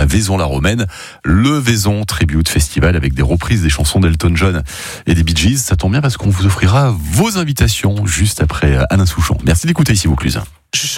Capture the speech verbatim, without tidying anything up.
Vaison-la-Romaine, le Vaison Tribute Festival avec des reprises des chansons d'Elton John et des Bee Gees. Ça tombe bien parce qu'on vous offrira vos invitations juste après Alain Souchon. Merci d'écouter ici Vaucluse.